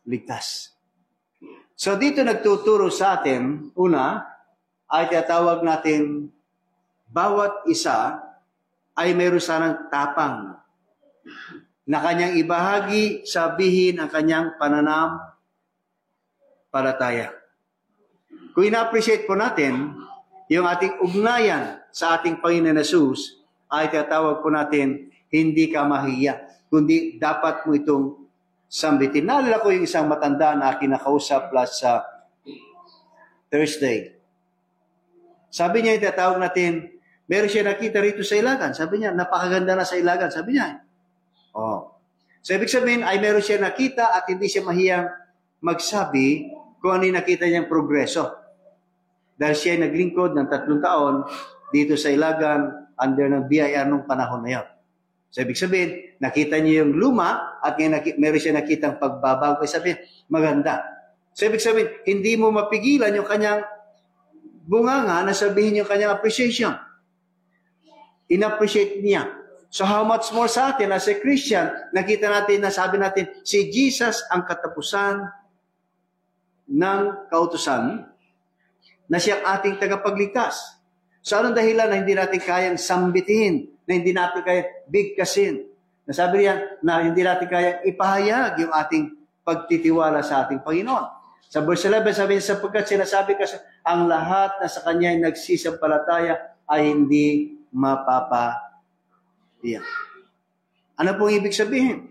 ligtas. So dito nagtuturo sa atin, una, ay tinatawag natin, bawat isa ay mayroon sanang tapang na kanyang ibahagi, sabihin ang kanyang pananampalataya. Kung ina-appreciate po natin, yung ating ugnayan sa ating Panginoon Jesus, ay tinatawag po natin, hindi ka mahiya, kundi dapat mo itong sambitin. Naalala ko yung isang matanda na kinakausap last sa Thursday. Sabi niya, itatawag natin, meron siya nakita rito sa Ilagan. Sabi niya, napakaganda na sa Ilagan. Sabi niya, oh. So, ibig sabihin ay meron siya nakita at hindi siya mahiyang magsabi kung ano yung nakita niyang progreso. Dahil siya ay naglingkod ng 3 taon dito sa Ilagan under ng BIR nung panahon na yun. So, ibig sabihin, nakita niya yung luma at meron siya nakitang pagbabago. Sabi, maganda. So, ibig sabihin, hindi mo mapigilan yung kanyang bunganga na sabihin yung kanyang appreciation. In-appreciate niya. So how much more sa atin as a Christian, nakita natin, nasabi natin, si Jesus ang katapusan ng kautusan na siyang ating tagapagligtas. So anong dahilan na hindi natin kayang sambitin, na hindi natin kayang bigkasin? Nasabi riyan na hindi natin kayang ipahayag yung ating pagtitiwala sa ating Panginoon. Sa verse 11, sabi niya, sapagkat sinasabi kasi, ang lahat na sa kanya ay nagsisampalataya ay hindi mapapaiyak. Ano pong ibig sabihin?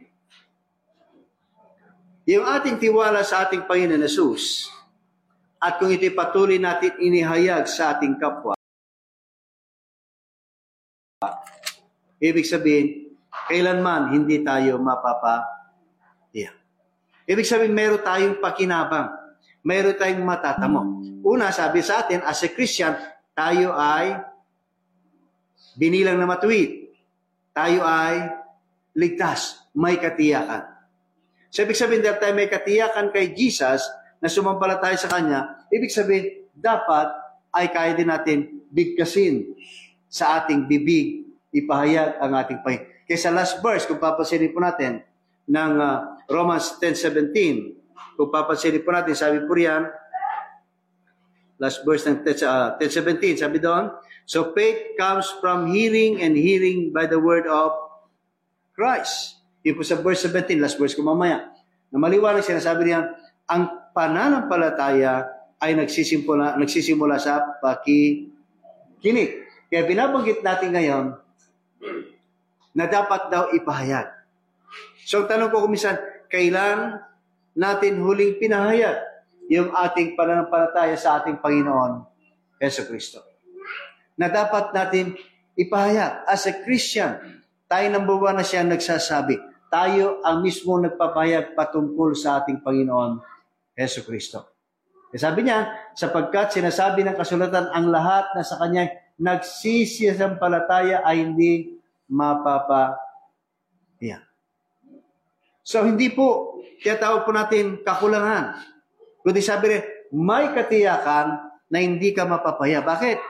Yung ating tiwala sa ating Panginoon Jesus, at kung ito'y patuloy natin inihayag sa ating kapwa, ibig sabihin, kailanman hindi tayo mapapaiyak. Ibig sabihin, meron tayong pakinabang. Mayroon tayong matatamo. Una, sabi sa atin, as a Christian, tayo ay binilang na matuwid. Tayo ay ligtas, may katiyakan. So, ibig sabihin, dahil tayo may katiyakan kay Jesus, na sumampalataya sa Kanya, ibig sabihin, dapat ay kaya din natin bigkasin sa ating bibig, ipahayag ang ating Panginoon. Kaya sa last verse, kung papansinin po natin, ng Romans 10:17, kung papansinin po natin, sabi po riyan, last verse ng 10:17, sabi doon, so faith comes from hearing and hearing by the word of Christ. Yung po sa verse 17, last verse ko mamaya, na maliwanag siya, sabi riyan, ang pananampalataya ay nagsisimula sa pakikinig. Kaya binabanggit natin ngayon na dapat daw ipahayag. So, ang tanong ko kumisan, kailan natin huling pinahayag yung ating pananampalataya sa ating Panginoon Jesucristo? Na dapat natin ipahayag. As a Christian, tayo number 1 na siya nagsasabi. Tayo ang mismo nagpapahayag patungkol sa ating Panginoon Jesucristo. Sabi niya, sapagkat sinasabi ng kasulatan, ang lahat na sa Kanya nagsisisampalataya ay hindi mapapaiyak. So, hindi po, tinatawag po natin kakulangan. Kundi sabi rin, may katiyakan na hindi ka mapapaya. Bakit?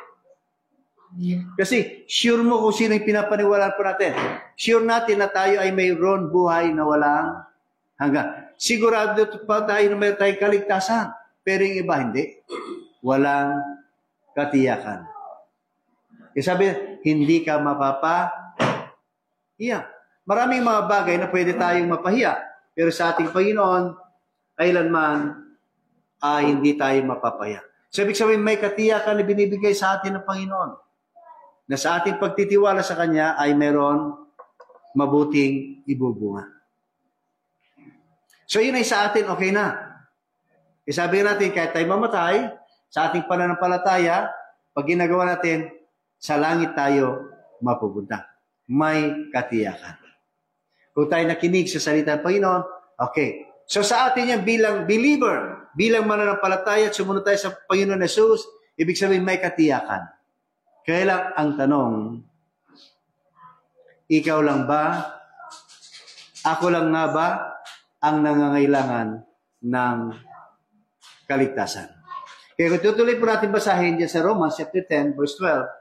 Kasi sure mo kung sino yung pinapaniwalaan po natin. Sure natin na tayo ay mayroon buhay na walang hanggan. Sigurado pa tayo na mayroon tayong kaligtasan. Pero yung iba, hindi. Walang katiyakan. Kaya sabi, hindi ka mapapaiyak. Maraming mga bagay na pwede tayong mapahiya. Pero sa ating Panginoon, kailanman hindi tayo mapapahiya. So, ibig sabihin, may katiyakan na binibigay sa atin ng Panginoon. Na sa ating pagtitiwala sa Kanya ay meron mabuting ibubunga. So, yun ay sa atin, okay na. Sabi natin, kahit tayo mamatay, sa ating pananampalataya, pag ginagawa natin, sa langit tayo mapupunta. May katiyakan. Kung tayo nakinig sa salita ng Panginoon, okay. So sa atin yan bilang believer, bilang mananampalataya at sumunod tayo sa Panginoon Jesus, ibig sabihin may katiyakan. Kaya lang ang tanong, ikaw lang ba? Ako lang nga ba ang nangangailangan ng kaligtasan? Kaya kung tutuloy po natin basahin dyan sa Romans chapter 10, verse 12,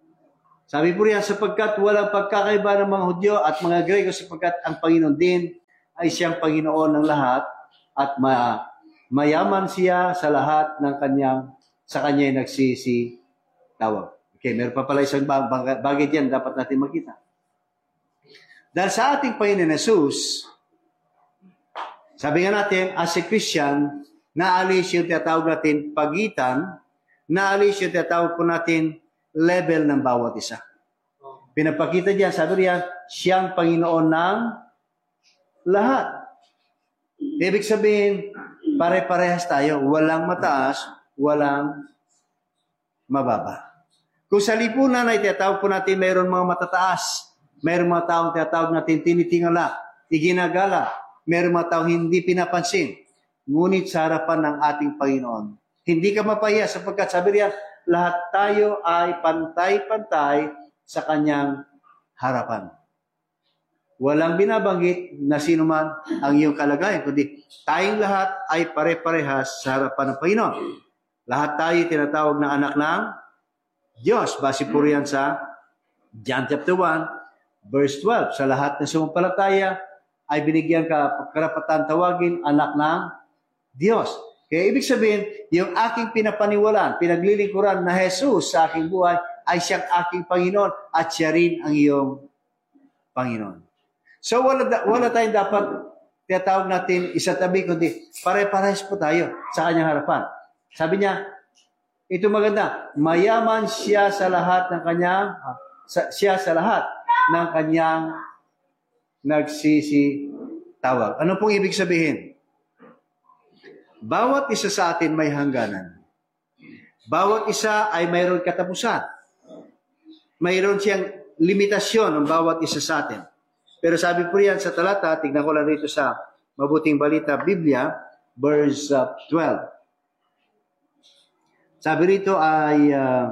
sabi po riyan, sapagkat walang pagkakaiba ng mga Hudyo at mga Grego sapagkat ang Panginoon din ay siyang Panginoon ng lahat at mayaman siya sa lahat ng sa kanya'y nagsisi tawag. Okay, meron pa pala isang bagay diyan dapat natin makita. Dahil sa ating Panginoon Jesus, sabi nga natin, as a Christian, naalis yung tinatawag natin pagitan, naalis yung tinatawag po natin level ng bawat isa. Pinapakita diyan, sabi riyan, siyang Panginoon ng lahat. Ibig sabihin, pare-parehas tayo. Walang mataas, walang mababa. Kung sa lipunan ay tinatawag po natin mayroon mga matataas, mayroon mga taong tinatawag natin tinitingala, iginagala, mayroon mga taong hindi pinapansin. Ngunit sa harapan ng ating Panginoon, hindi ka mapahiya sapagkat sabi riyan, lahat tayo ay pantay-pantay sa kanyang harapan. Walang binabanggit na sino man ang iyong kalagayan, kundi tayong lahat ay pare-parehas sa harapan ng Panginoon. Lahat tayo tinatawag na anak ng Diyos. Base po riyan sa John chapter 1, verse 12. Sa lahat ng sumampalataya ay binigyan ka karapatan tawagin anak ng Diyos. Kaya ibig sabihin, yung aking pinapaniwalaan, pinaglilingkuran na Jesus sa aking buhay, ay siyang aking Panginoon at siya rin ang iyong Panginoon. So wala tayong dapat tinatawag natin isatabi, kundi pare-parehas po tayo sa kanyang harapan. Sabi niya, ito maganda, mayaman siya sa lahat ng kanyang, nagsisitawag. Ano pong ibig sabihin? Bawat isa sa atin may hangganan. Bawat isa ay mayroon katapusan. Mayroon siyang limitasyon ng bawat isa sa atin. Pero sabi po riyan sa talata, tignan ko lang rito sa Mabuting Balita, Biblia, verse 12. Sabi rito ay,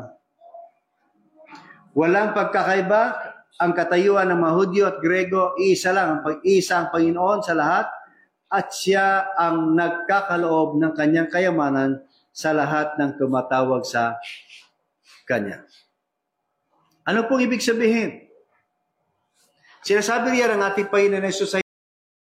walang pagkakaiba ang katayuan ng mga Hudyo at Grego, isa lang, isa ang Panginoon sa lahat, at siya ang nagkakaloob ng kanyang kayamanan sa lahat ng tumatawag sa kanya. Ano pong ibig sabihin? Sinasabi riyan ng ating Panginoon Jesus ay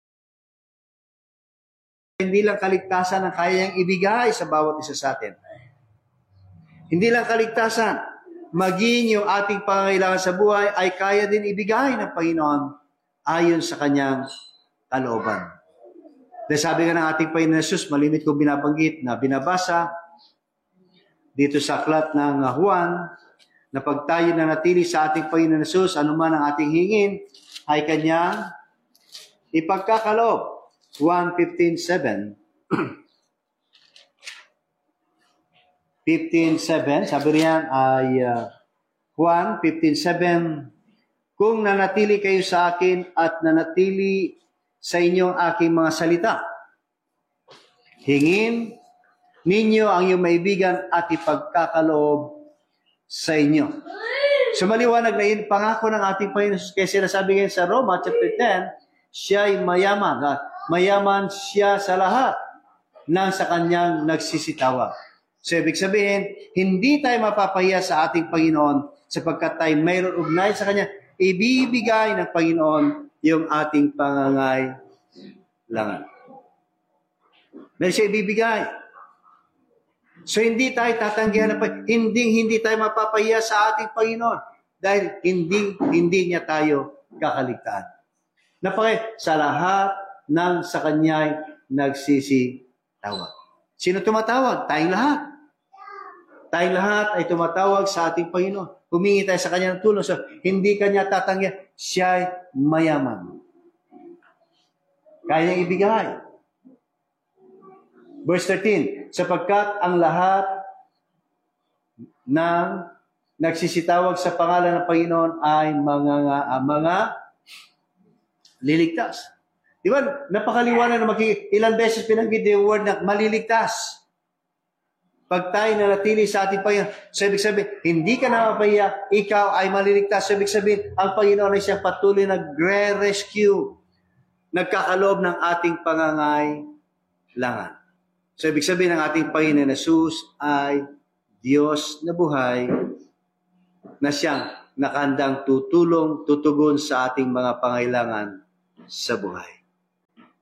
hindi lang kaligtasan ang kaya niyang ibigay sa bawat isa sa atin. Hindi lang kaligtasan, maging yung ating pangangailangan sa buhay ay kaya din ibigay ng Panginoon ayon sa kanyang kalooban. Dahil sabi nga ng ating Panginoon Jesus, malimit kong binabanggit na binabasa dito sa aklat ng Juan, na pag tayo nanatili sa ating Panginoon Jesus, anuman ang ating hingin, ay kanyang ipagkakaloob. 1:15:7. 15:7, sabi riyan ay Juan 15:7, kung nanatili kayo sa akin at nanatili sa inyong aking mga salita, hingin ninyo ang iyong maibigan at ipagkakaloob sa inyo. So maliwanag na yun, pangako ng ating Panginoon, kaya sinasabi ngayon sa Roma chapter 10, siya ay mayaman. Mayaman siya sa lahat ng sa kanyang nagsisitawag. So ibig sabihin, hindi tayo mapapahiya sa ating Panginoon sapagkat tayo mayroon ugnay sa kanya. Ibibigay ng Panginoon yung ating pangangailangan. Meron siya ibibigay. So hindi tayo tatanggihan hindi tayo mapapahiya sa ating Panginoon dahil hindi niya tayo kakaligtaan. Sa lahat ng sa kanya'y nagsisitawag. Sino tumatawag? Tayong lahat. Tayong lahat ay tumatawag sa ating Panginoon. Humingi tayo sa kanya ng tulong. So, hindi kanya tatanggihan. Siya'y mayaman. Kaya niyang ibigay. Verse 13, sapagkat ang lahat ng nagsisitawag sa pangalan ng Panginoon ay mga liligtas. Di ba? Napakaliwanag na ilang beses pinanggit yung word na maliligtas. Pag tayo nanatili sa ating Panginoon, so ibig sabihin, hindi ka na mapahiya, ikaw ay maliligtas. So ibig sabihin, ang Panginoon ay siyang patuloy nagre-rescue, nagkakaloob ng ating pangangailangan. So ibig sabihin, ng ating Panginoon Jesus ay Diyos na buhay, na siyang nakandang tutugon sa ating mga pangailangan sa buhay.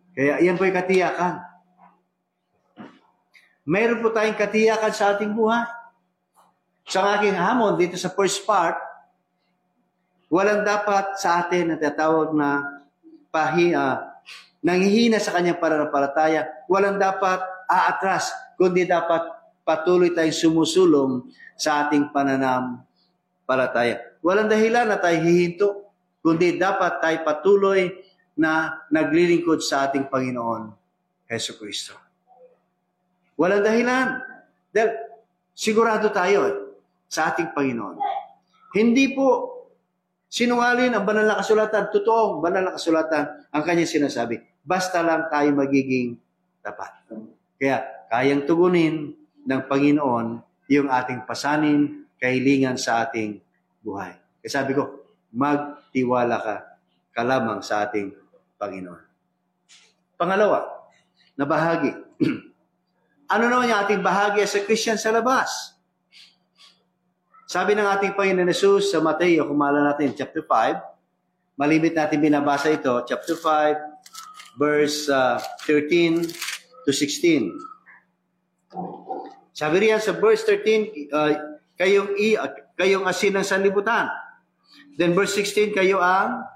Kaya yan po yung katiyakan. Mayroon po tayong katiyakan sa ating buhay. Sa aking hamon dito sa first part, walang dapat sa atin na tatawag na nanghihina sa kanyang pananampalataya. Walang dapat aatras, kundi dapat patuloy tayong sumusulong sa ating pananampalataya. Walang dahilan na tayo hihinto, kundi dapat tayo patuloy na naglilingkod sa ating Panginoon, Hesus Kristo. Walang dahilan. Dahil sigurado tayo sa ating Panginoon. Hindi po sinungaling ang banal na kasulatan. Totoong banal na kasulatan ang kanyang sinasabi. Basta lang tayo magiging tapat. Kaya kayang tugunin ng Panginoon yung ating pasanin, kahilingan sa ating buhay. Kaya sabi ko, magtiwala ka lamang sa ating Panginoon. Pangalawa, na bahagi. Ano naman yung ating bahagi sa Christian sa labas? Sabi ng ating Panginoon Jesus sa Mateo, kung maalala natin, chapter 5, malimit natin binabasa ito, chapter 5, verse 13 to 16. Sabi riyan sa verse 13, kayong asin ng sanlibutan. Then verse 16, kayo ang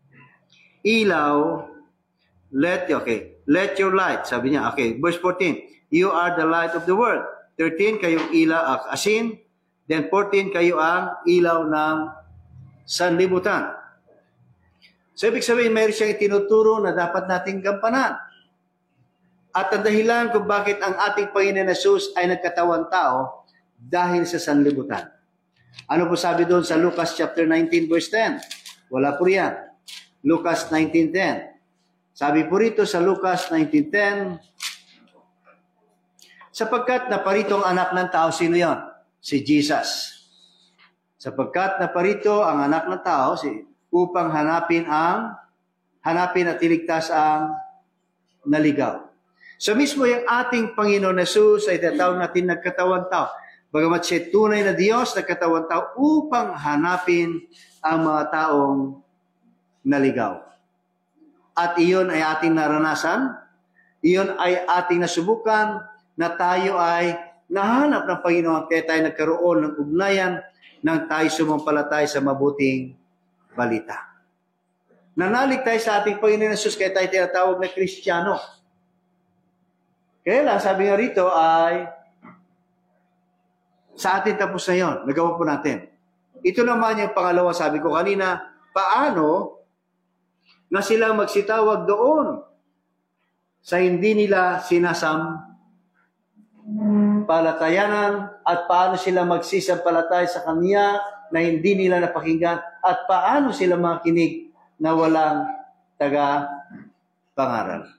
ilaw, let your light, sabi niya. Okay, verse 14, you are the light of the world. 13, kayong ilaw, asin. Then 14, kayo ang ilaw ng sanlibutan. So, ibig sabihin, mayroon siyang itinuturo na dapat nating gampanan. At ang dahilan kung bakit ang ating Panginoon Jesus ay nagkatawang tao dahil sa sanlibutan. Ano po sabi doon sa Lucas chapter 19, verse 10? Wala po yan. Lucas 19:10. Sabi po rito sa Lucas 19:10, sapagkat naparito ang anak ng tao, sino yon? Si Jesus. Sapagkat naparito ang anak ng tao upang hanapin at iligtas ang naligaw. So mismo yung ating Panginoon Jesus ay tatawag natin nagkatawang tao. Bagamat siya tunay na Diyos, nagkatawang tao upang hanapin ang mga taong naligaw. At iyon ay ating naranasan, iyon ay ating nasubukan, na tayo ay nahanap ng Panginoon, kaya tayo nagkaroon ng ugnayan nang tayo sumampalataya sa mabuting balita. Nanalig tayo sa ating Panginoon Jesus, kaya tayo tinatawag na Kristiyano. Kaya lang, sabi nga rito ay, sa atin tapos na yun, nagawa po natin. Ito naman yung pangalawa, sabi ko kanina, paano na sila magsitawag doon sa hindi nila palatayanan at paano sila magsisampalatay sa Kanya na hindi nila napakinggan at paano sila makinig na walang taga-pangaral.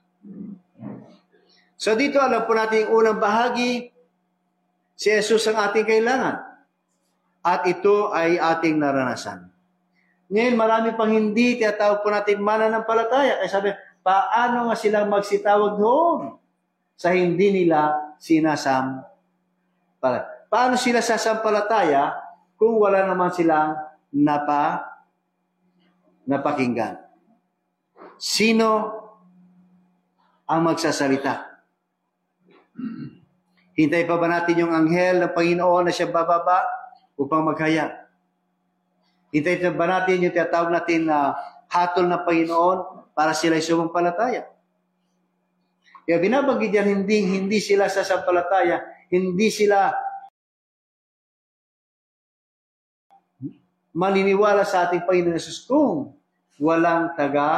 So dito alam po natin yung unang bahagi, si Jesus ang ating kailangan at ito ay ating naranasan. Ngayon marami pang hindi tinatawag po natin mananampalataya. Kaya sabi, paano nga sila magsitawag doon sa hindi nila sinasampalataya? Paano sila sasampalataya kung wala naman silang napakinggan? Sino ang magsasalita? Hintay pa ba natin yung anghel ng Panginoon na siya bababa upang maghayag? Hintay pa ba natin yung tinatawag natin na hatol ng Panginoon para sila'y sumampalataya? Kaya binabanggit yan, hindi sila sasampalataya, hindi sila maniniwala sa ating Panginoon Jesus kung walang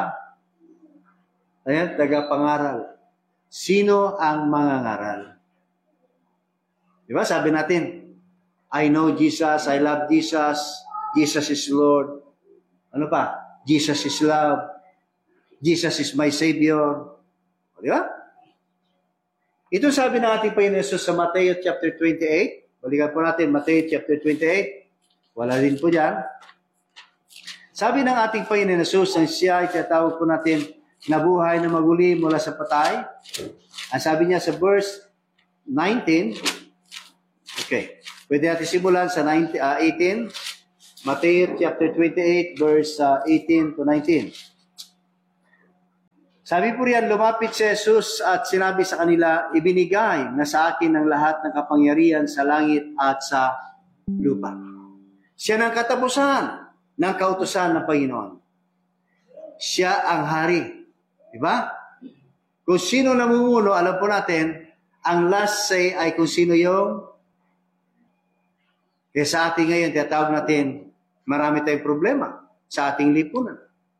taga-pangaral. Sino ang mangangaral? Diba? Sabi natin, I know Jesus, I love Jesus, Jesus is Lord. Ano pa? Jesus is love. Jesus is my Savior. Di ba? Ito sabi ng ating Panginoon Jesus sa Mateo chapter 28. Balikan po natin, Mateo chapter 28. Wala din po dyan. Sabi ng ating Panginoon Jesus, ang siya ay tinatawag po natin nabuhay na maguli mula sa patay. Ang sabi niya sa verse 19, okay, pwede natin simulan sa 18, Matthew chapter 28, verse 18 to 19. Sabi po riyan, lumapit si Jesus at sinabi sa kanila, ibinigay na sa akin ang lahat ng kapangyarihan sa langit at sa lupa. Siya ng katapusan ng kautusan ng Panginoon. Siya ang hari. Diba? Kung sino namumuno, alam po natin, ang last say ay kung sino yung kaya sa ating ngayon, tinatawag natin, marami tayong problema sa ating lipunan.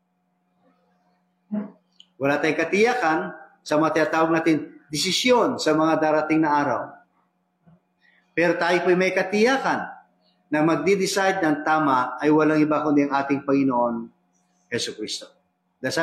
Wala tayong katiyakan sa mga tinatawag natin desisyon sa mga darating na araw. Pero tayo po may katiyakan na magdi-decide ng tama ay walang iba kundi ang ating Panginoon, Jesucristo. Dahil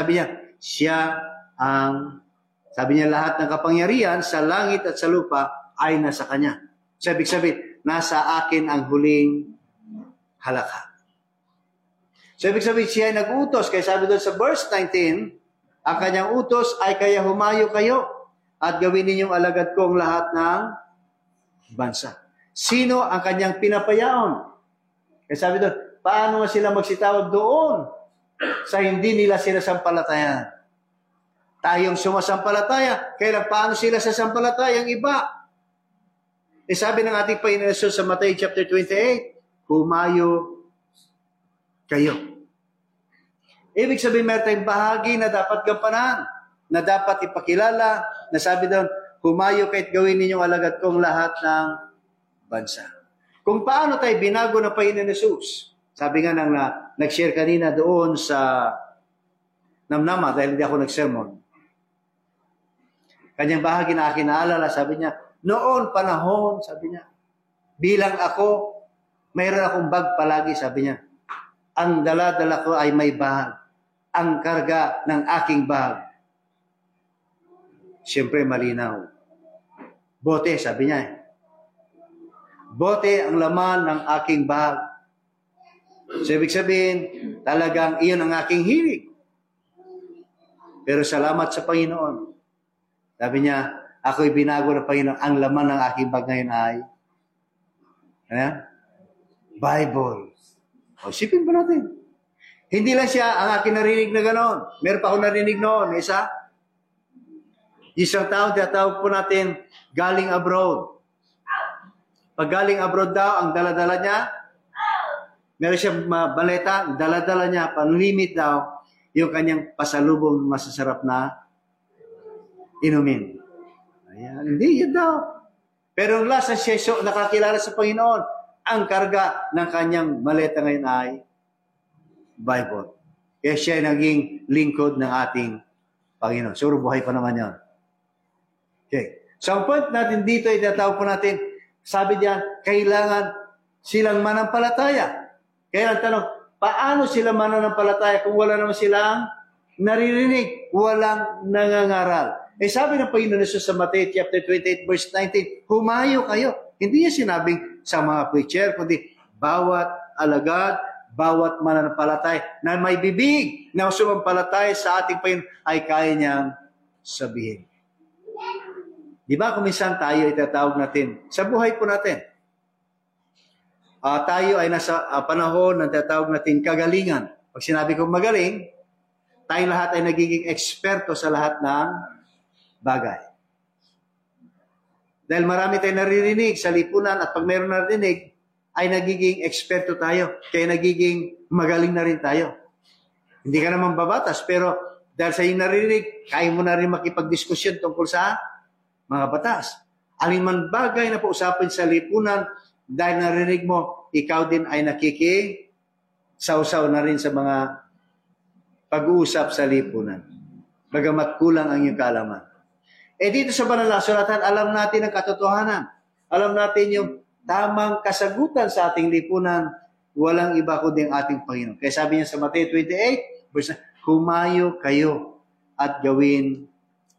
sabi niya lahat ng kapangyarihan sa langit at sa lupa ay nasa Kanya. So, ibig sabihin, nasa akin ang huling halakha. So, ibig sabihin, siya ay nag-utos. Kaya sabi doon sa verse 19, ang kanyang utos ay kaya humayo kayo at gawin ninyong alagad ko ang lahat ng bansa. Sino ang kanyang pinapayaon? Kaya sabi doon, paano nga sila magsitawag doon sa hindi nila sinasampalatayan? Tayong sumasampalataya, kailan paano sila sasampalatayang iba? Sabi ng ating Panginoon Jesus sa Matthew chapter 28, humayo kayo. Ibig sabihin, meron tayong bahagi na dapat gampanan, na dapat ipakilala, na sabi doon, humayo kayo't gawin ninyong alagad kong lahat ng bansa. Kung paano tayo binago ng Panginoon Jesus, sabi nga nag-share kanina doon sa Namnama, dahil hindi ako nag-sermon. Kanyang bahagi na akin naalala, sabi niya, noon panahon, sabi niya, bilang ako, mayroon akong bag palagi, sabi niya. Ang dala-dala ko ay may bahag. Ang karga ng aking bahag. Siyempre malinaw. Bote, sabi niya. Bote ang laman ng aking bahag. So, ibig sabihin, talagang iyon ang aking hilig. Pero salamat sa Panginoon. Sabi niya, ako'y binago ng Panginoon. Ang laman ng aking bag ngayon ay Bible. O, isipin pa natin. Hindi lang siya ang aking narinig na gano'n. Meron pa akong narinig noon. Isang tao, tinatawag po natin, galing abroad. Pag galing abroad daw, ang dala-dala niya, meron siyang baleta, dala-dala niya, panlimit daw, yung kanyang pasalubong masasarap na inumin. Ayan, hindi yun daw. Pero ang last na siya nakakilala sa Panginoon, ang karga ng kanyang maleta ngayon ay Bible. Kaya siya ay naging lingkod ng ating Panginoon. Siguro buhay pa naman yan. Okay. So ang point natin dito ay tinatawag po natin, sabi diyan, kailangan silang manampalataya. Kaya ang tanong, paano sila mananampalataya kung wala naman silang naririnig, walang nangangaral? Sabi ng Panginoon Jesus sa Matthew chapter 28 verse 19, humayo kayo. Hindi niya sinabing sa mga preacher, kundi bawat alagad, bawat mananampalataya na may bibig na sumampalataya sa ating Panginoon ay kaya niyang sabihin. Di ba kung minsan tayo itatawag natin sa buhay po natin? Tayo ay nasa panahon na tatawag natin kagalingan. Pag sinabi kong magaling, tayong lahat ay nagiging eksperto sa lahat ng bagay. Dahil marami tayong naririnig sa lipunan at pag mayroon narinig, ay nagiging eksperto tayo. Kaya nagiging magaling na rin tayo. Hindi ka naman babatas, pero dahil sa iyong naririnig, kaya mo na rin makipagdiskusyon tungkol sa mga batas. Alin man bagay na pausapin sa lipunan, dahil narinig mo, ikaw din ay nakikisawsaw na rin sa mga pag-uusap sa lipunan. Bagamat kulang ang iyong kaalaman. Dito sa Banal na Suratan, alam natin ang katotohanan. Alam natin yung tamang kasagutan sa ating lipunan, walang iba kundi ang ating Panginoon. Kaya sabi niya sa Matthew 28, verse 9, humayo kayo at gawin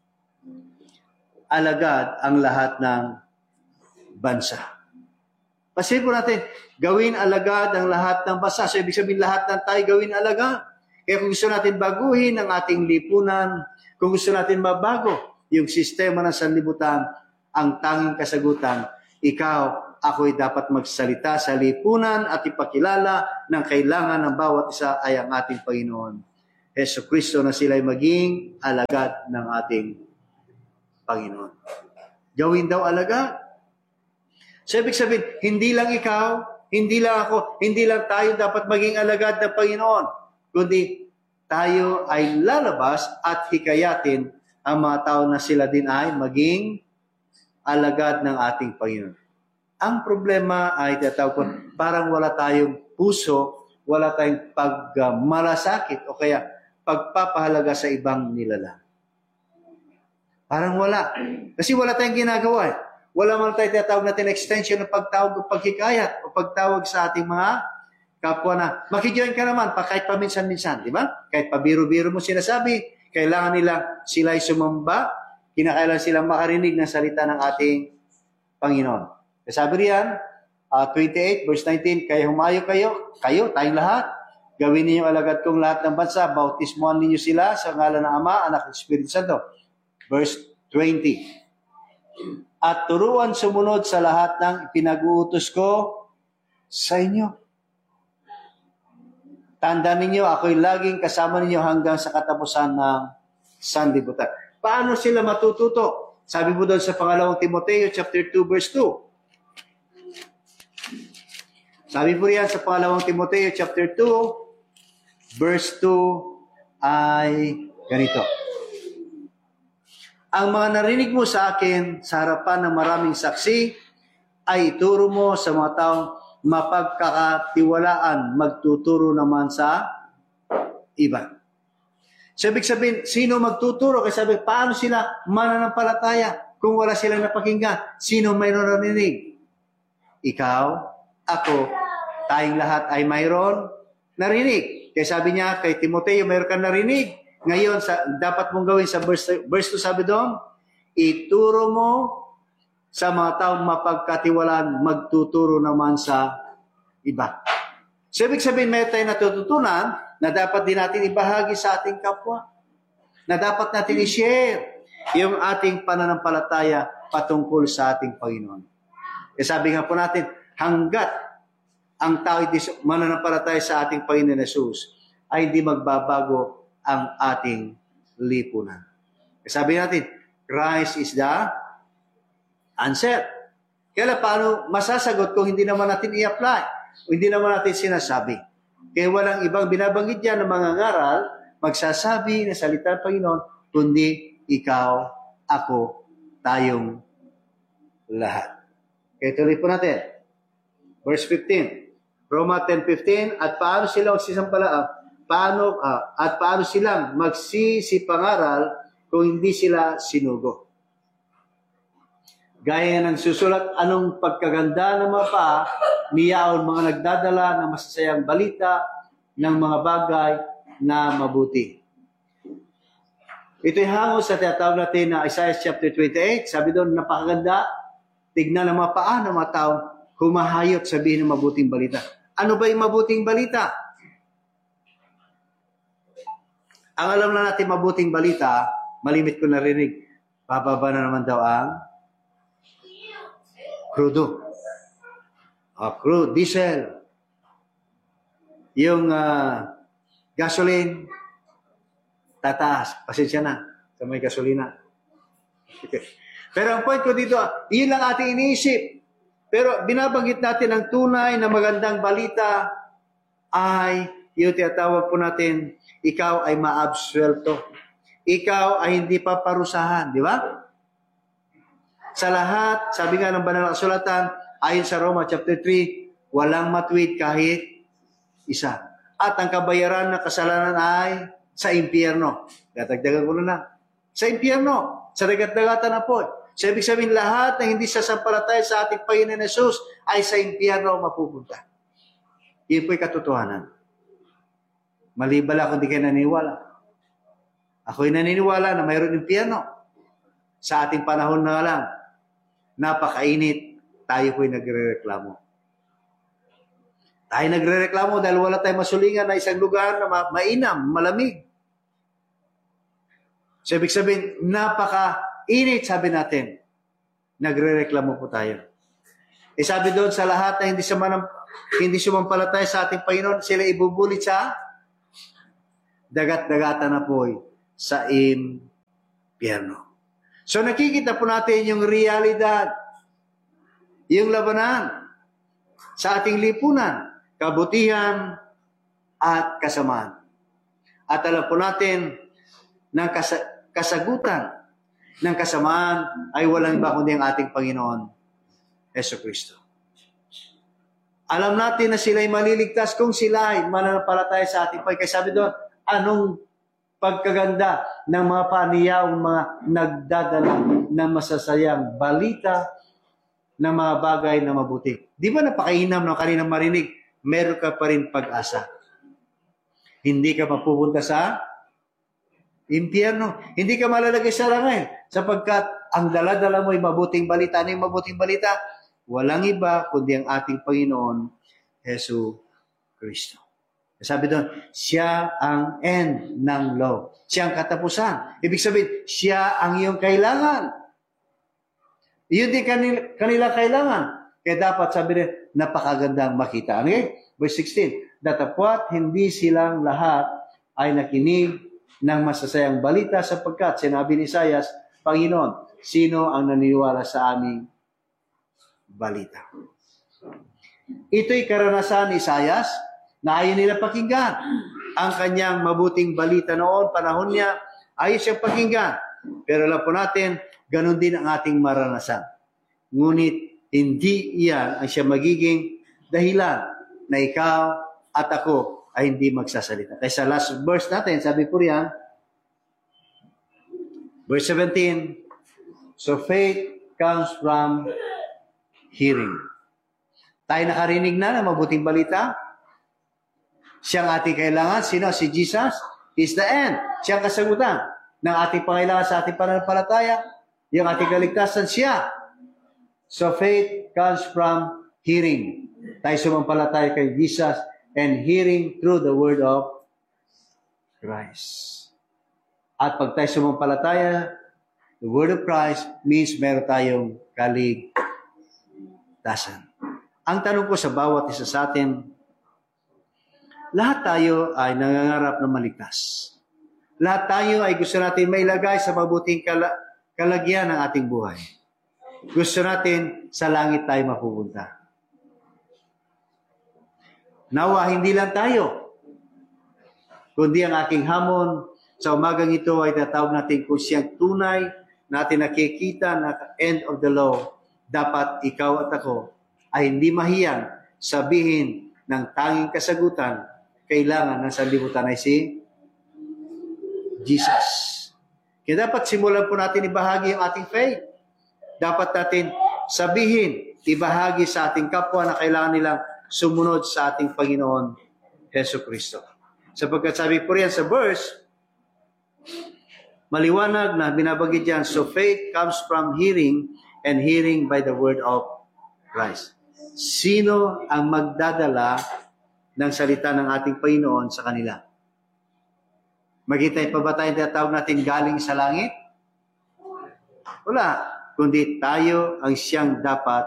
alagad ang lahat ng bansa. Pasin po natin, gawin alagad ang lahat ng bansa. So, ibig sabihin lahat ng tayo gawin alagad. Kaya kung gusto natin baguhin ang ating lipunan, kung gusto natin mabago yung sistema ng sanlibutan, ang tanging kasagutan, ikaw, ako'y dapat magsalita sa lipunan at ipakilala ng kailangan ng bawat isa ay ang ating Panginoon, Yesu Kristo na sila'y maging alagad ng ating Panginoon. Gawin daw alagad. So, ibig sabihin, hindi lang ikaw, hindi lang ako, hindi lang tayo dapat maging alagad ng Panginoon, kundi tayo ay lalabas at hikayatin ang mga tao na sila din ay maging alagad ng ating Panginoon. Ang problema ay tinatawag ko, parang wala tayong puso, wala tayong pagmalasakit o kaya pagpapahalaga sa ibang nilalang. Parang wala. Kasi wala tayong ginagawa. Wala man tayo tinatawag natin extension ng pagtawag o paghikayat o pagtawag sa ating mga kapwa na makijoin ka naman kahit paminsan-minsan, di ba? Kahit pabiro-biro mo sinasabi, kailangan nila sila'y sumamba, kinakailangan silang makarinig ng salita ng ating Panginoon. Sabi riyan, 28 verse 19, kaya humayo kayo, tayong lahat, gawin ninyong alagad kong lahat ng bansa, bautismuhan ninyo sila sa ngalan ng Ama, Anak at Espiritu Santo. Verse 20, at turuan sumunod sa lahat ng pinag-uutos ko sa inyo. Tandaan ninyo, ako'y laging kasama ninyo hanggang sa katapusan ng sanlibutan. Paano sila matututo? Sabi mo doon sa pangalawang Timoteo chapter 2 verse 2. Sabi po riyan sa pangalawang Timoteo chapter 2 verse 2 ay ganito. Ang mga narinig mo sa akin sa harapan ng maraming saksi ay ituro mo sa mga taong mapagkakatiwalaan, magtuturo naman sa iba. So, ibig sabihin, sino magtuturo? Kasi sabi, paano sila mananampalataya kung wala silang napakinggan? Sino mayroon narinig? Ikaw, ako, tayong lahat ay mayroon narinig. Kaya sabi niya kay Timoteo, mayroon kang narinig. Ngayon, dapat mong gawin sa verse 2, sabi doon, ituro mo sa mga taong mapagkatiwalaan, magtuturo naman sa iba. So, ibig sabihin, may tayo natututunan na dapat din natin ibahagi sa ating kapwa. Na dapat natin i-share yung ating pananampalataya patungkol sa ating Panginoon. E sabi nga po natin, hanggat ang tao mananampalataya sa ating Panginoon Jesus, ay hindi magbabago ang ating lipunan. E sabi natin, Christ is the answer. Kaya paano masasagot kung hindi naman natin i-apply o hindi naman natin sinasabi? Kaya walang ibang binabanggit dyan ng mga ngaral magsasabi na salita ng Panginoon, kundi ikaw, ako, tayong lahat. Kaya tuloy po natin. Verse 15. Roma 10:15, at paano sila paano silang magsisipangaral kung hindi sila sinugo? Gaya ng susulat, anong pagkaganda ng mga paa, niyaon mga nagdadala ng masasayang balita ng mga bagay na mabuti. Ito'y hango sa tinatawag natin na Isaiah chapter 28. Sabi doon, napakaganda. Tignan ng mga paa ng mga tao, humahayot sabihin ng mabuting balita. Ano ba yung mabuting balita? Ang alam na natin mabuting balita, malimit ko narinig, bababa na naman daw ang crudo. Crude, diesel. Yung gasoline, tataas. Pasensya na sa may gasolina. Okay. Pero ang point ko dito, yun lang ating iniisip. Pero binabanggit natin ang tunay na magandang balita ay yung tinatawag po natin, ikaw ay maabsuelto. Ikaw ay hindi pa parusahan, di ba? Sa lahat, sabi nga ng banal na kasulatan, ayon sa Roma chapter 3, walang matuwid kahit isa. At ang kabayaran ng kasalanan ay sa impyerno. Dadagdagan ko na. Sa impyerno, sa dagat-dagatan na po. So, ibig sabihin, lahat na hindi sasampalataya sa ating Panginoon Jesus ay sa impyerno mapupunta. Yun po'y katotohanan. Malibala kung di kayo naniniwala. Ako'y naniniwala na mayroon impyerno. Sa ating panahon na lang, napakainit, tayo po'y nagre-reklamo. Tayo nagre-reklamo dahil wala tayong masulingan na isang lugar na mainam, malamig. So, ibig sabihin, napaka-init, sabi natin. Nagre-reklamo po tayo. E sabi doon sa lahat na hindi sumampalataya sa ating Panginoon, sila ibubulit sa dagat-dagatan na po'y sa impyerno. So nakikita po natin yung realidad, yung labanan sa ating lipunan, kabutihan at kasamaan. At alam po natin ng kasagutan ng kasamaan ay walang iba kundi ang ating Panginoon Jesucristo. Alam natin na sila'y maliligtas kung sila ay mananampalataya sa ating Panginoon. Kaya sabi doon, anong pagkaganda ng mga paniyaong mga nagdadala ng masasayang balita ng mga bagay na mabuti. Di ba napakainam ng kaninang marinig? Meron ka pa rin pag-asa. Hindi ka mapupunta sa impyerno. Hindi ka malalagay sa langit sapagkat ang dala-dala mo ay mabuting balita. Ano yung mabuting balita? Walang iba kundi ang ating Panginoon, Jesu Cristo. Sabi doon, siya ang end ng law. Siya ang katapusan. Ibig sabihin, siya ang iyong kailangan. Iyon din kanila kailangan. Kaya dapat sabi rin, napakagandang makita. Okay? Verse 16, datapwat hindi silang lahat ay nakinig ng masasayang balita sapagkat sinabi ni Isaias, Panginoon, sino ang naniniwala sa aming balita? Ito'y karanasan ni Isaias na ayaw nila pakinggan. Ang kanyang mabuting balita noon, panahon niya, ayaw siyang pakinggan. Pero alam po natin, ganun din ang ating maranasan. Ngunit hindi iyan ang siya magiging dahilan na ikaw at ako ay hindi magsasalita. Kaya sa last verse natin, sabi po riyan, verse 17, so faith comes from hearing. Tayo nakarinig na ng mabuting balita. Siyang ating kailangan. Sino? Si Jesus is the end. Siyang kasagutan ng ating pangailangan sa ating pananampalataya. Yung ating kaligtasan siya. So faith comes from hearing. Tayo sumampalataya kay Jesus and hearing through the word of Christ. At pag tayo sumampalataya, the word of Christ means meron tayong kaligtasan. Ang tanong ko sa bawat isa sa atin, lahat tayo ay nangangarap na maligtas. Lahat tayo ay gusto natin mailagay sa mabuting kalagyan ng ating buhay. Gusto natin sa langit tayo mapupunta. Nawa, hindi lang tayo, kundi ang aking hamon sa umagang ito ay tatawag natin kung siyang tunay natin nakikita na end of the law. Dapat ikaw at ako ay hindi mahiyang sabihin ng tanging kasagutan, kailangan ng sanlibutan ay si Jesus. Kaya dapat simulan po natin ibahagi ang ating faith. Dapat natin sabihin, ibahagi sa ating kapwa na kailangan nilang sumunod sa ating Panginoon Jesu Cristo. Sapagkat sabi po riyan sa verse, maliwanag na binabagit yan, so faith comes from hearing and hearing by the word of Christ. Sino ang magdadala ng salita ng ating Panginoon sa kanila? Maghintay pa ba tayong tinatawag natin galing sa langit? Wala. Kundi tayo ang siyang dapat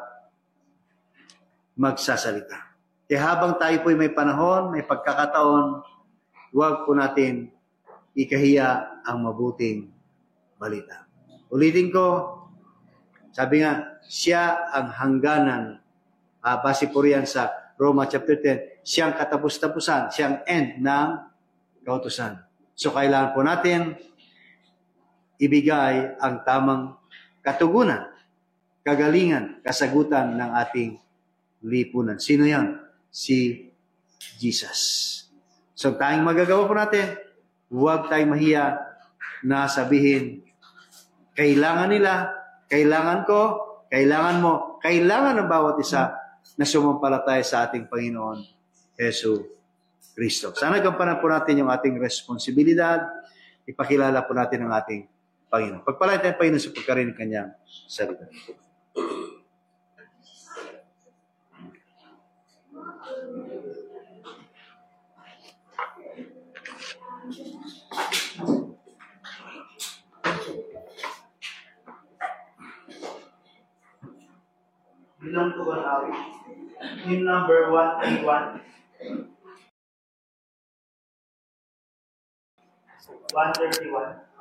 magsasalita. Kaya habang tayo po'y may panahon, may pagkakataon, huwag po natin ikahiya ang mabuting balita. Ulitin ko, sabi nga, siya ang hangganan. Base po riyan sa Roma chapter 10, siyang katapus-tapusan, siyang end ng kautusan. So kailangan po natin ibigay ang tamang katugunan, kagalingan, kasagutan ng ating lipunan. Sino yan? Si Jesus. So tayong magagawa po natin, huwag tayong mahiya na sabihin, kailangan nila, kailangan ko, kailangan mo, kailangan ng bawat isa na sumampalataya sa ating Panginoon, Jesu Cristo. Sana gampanan po natin yung ating responsibilidad, ipakilala po natin ang ating Panginoon. Pagpalain tayo Panginoon sa pagkarinig kanyang salita. Bilang ko ba yung number 181? 131.